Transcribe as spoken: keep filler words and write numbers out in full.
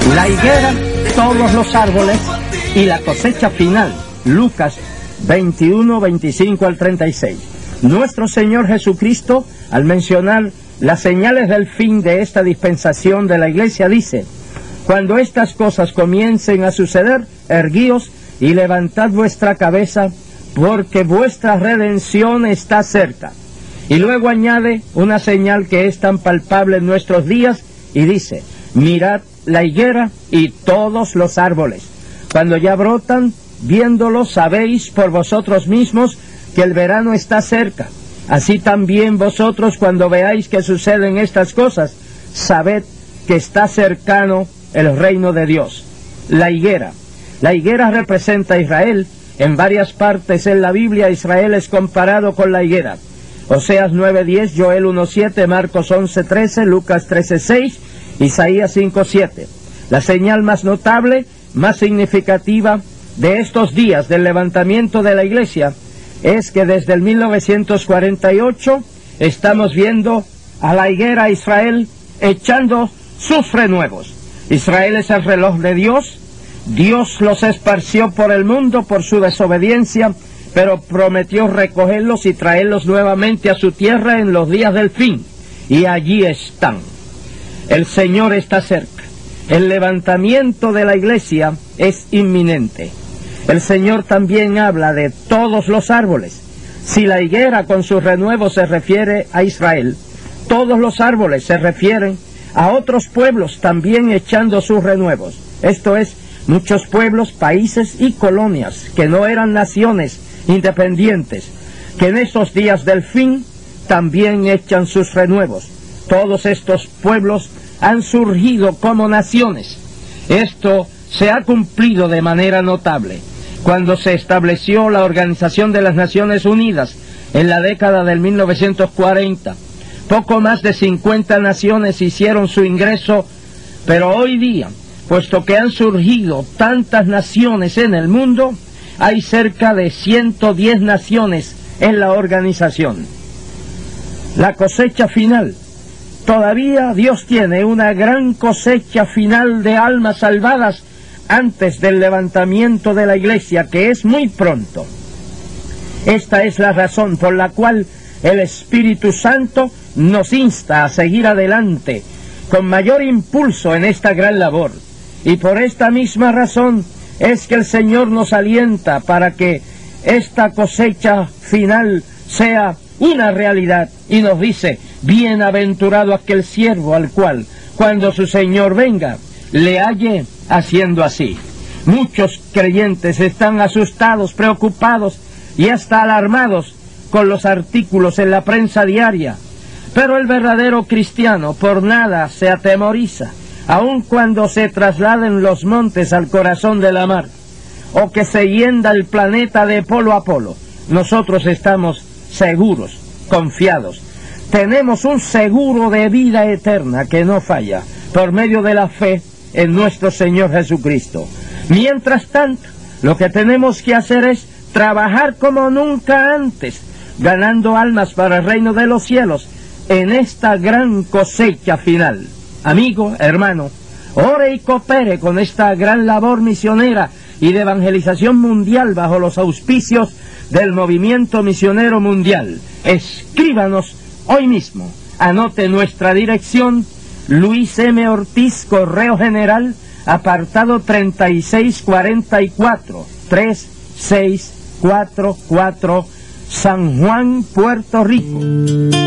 La higuera, todos los árboles y la cosecha final. Lucas veintiuno, veinticinco al treinta y seis. Nuestro Señor Jesucristo, al mencionar las señales del fin de esta dispensación de la iglesia, dice: cuando estas cosas comiencen a suceder, erguíos y levantad vuestra cabeza, porque vuestra redención está cerca. Y luego añade una señal que es tan palpable en nuestros días y dice: mirad la higuera y todos los árboles. Cuando ya brotan, viéndolos, sabéis por vosotros mismos que el verano está cerca. Así también vosotros, cuando veáis que suceden estas cosas, sabed que está cercano el reino de Dios. La higuera. La higuera representa a Israel. En varias partes en la Biblia Israel es comparado con la higuera. Oseas nueve diez, Joel uno siete, Marcos once trece, Lucas trece seis, Isaías cinco siete. La señal más notable, más significativa de estos días del levantamiento de la iglesia es que desde el mil novecientos cuarenta y ocho estamos viendo a la higuera Israel echando sus renuevos. Israel es el reloj de Dios. Dios los esparció por el mundo por su desobediencia, pero prometió recogerlos y traerlos nuevamente a su tierra en los días del fin. Y allí están. El Señor está cerca. El levantamiento de la iglesia es inminente. El Señor también habla de todos los árboles. Si la higuera con sus renuevos se refiere a Israel, todos los árboles se refieren a otros pueblos también echando sus renuevos. Esto es, muchos pueblos, países y colonias que no eran naciones independientes, que en estos días del fin también echan sus renuevos. Todos estos pueblos han surgido como naciones. Esto se ha cumplido de manera notable. Cuando se estableció la Organización de las Naciones Unidas en la década del mil novecientos cuarenta, poco más de cincuenta naciones hicieron su ingreso, pero hoy día, puesto que han surgido tantas naciones en el mundo, hay cerca de ciento diez naciones en la organización. La cosecha final. Todavía Dios tiene una gran cosecha final de almas salvadas antes del levantamiento de la iglesia, que es muy pronto. Esta es la razón por la cual el Espíritu Santo nos insta a seguir adelante con mayor impulso en esta gran labor. Y por esta misma razón es que el Señor nos alienta para que esta cosecha final sea una realidad, y nos dice: bienaventurado aquel siervo al cual, cuando su Señor venga, le halle haciendo así. Muchos creyentes están asustados, preocupados y hasta alarmados con los artículos en la prensa diaria, pero el verdadero cristiano por nada se atemoriza, aun cuando se trasladen los montes al corazón de la mar, o que se hienda el planeta de polo a polo. Nosotros estamos seguros, confiados. Tenemos un seguro de vida eterna que no falla, por medio de la fe en nuestro Señor Jesucristo. Mientras tanto, lo que tenemos que hacer es trabajar como nunca antes, ganando almas para el reino de los cielos en esta gran cosecha final. Amigo, hermano, ore y coopere con esta gran labor misionera y de evangelización mundial bajo los auspicios del movimiento misionero mundial. Escríbanos hoy mismo. Anote nuestra dirección: Luis M. Ortiz, Correo General, apartado treinta y seis cuarenta y cuatro, treinta y seis cuarenta y cuatro, San Juan, Puerto Rico.